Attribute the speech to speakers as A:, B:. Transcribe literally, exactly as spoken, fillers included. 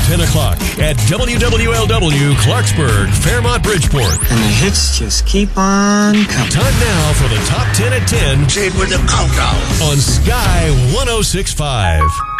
A: ten o'clock at W W L W Clarksburg, Fairmont, Bridgeport.
B: And the hits just keep on coming.
A: Time now for the Top ten at ten.
C: Say it with a countdown.
A: On Sky one oh six point five.